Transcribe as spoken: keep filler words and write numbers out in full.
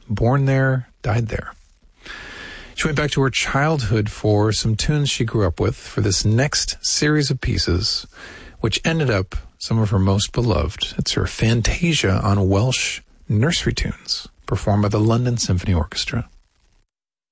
born there, died there. She went back to her childhood for some tunes she grew up with for this next series of pieces, which ended up some of her most beloved. It's her Fantasia on Welsh nursery tunes, performed by the London Symphony Orchestra.